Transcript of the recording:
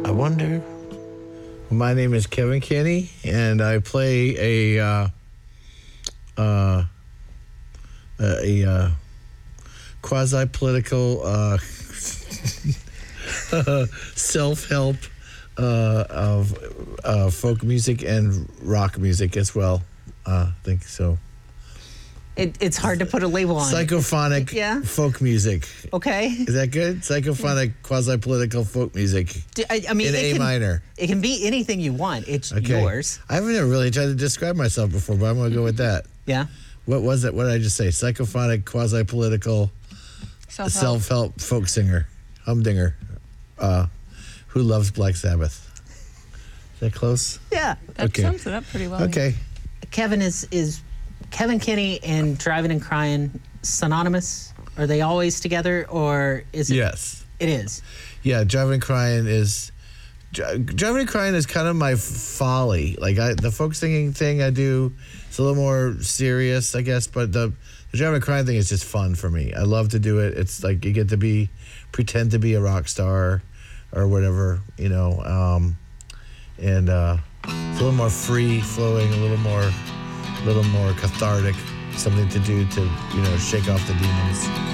I wonder. My name is Kevin Kinney, and I play a quasi-political self-help of folk music and rock music as well. I think so. It's hard to put a label on Psychophonic folk music. Okay. Is that good? Psychophonic, quasi-political folk music. I mean, in A minor. It can be anything you want. It's yours. I haven't really tried to describe myself before, but I'm going to go with that. Yeah. What was it? What did I just say? Psychophonic, quasi-political, self-help folk singer, humdinger, who loves Black Sabbath. Is that close? Yeah. That sums it up pretty well. Okay. Kevin is Kevin Kinney and Driving and Crying synonymous? Are they always together, or is it? Yes. It is. Yeah, Driving and Crying is kind of my folly. Like the folk singing thing I do, it's a little more serious, I guess. But the Driving and Crying thing is just fun for me. I love to do it. It's like you get to pretend to be a rock star, or whatever, and it's a little more free flowing, a little more cathartic, something to do to shake off the demons.